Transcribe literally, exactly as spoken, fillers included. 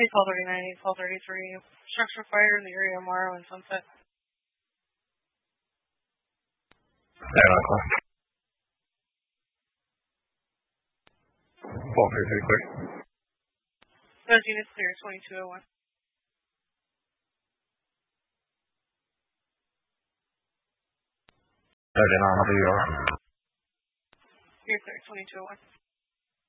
eight twelve thirty-nine, eight twelve thirty-three. Structure fire in the area of Morrow and Sunset. nine o'clock. twelve thirty-three clear. Those units clear, twenty-two oh one. thirty-nine, how do you are? You're clear, twenty-two oh one.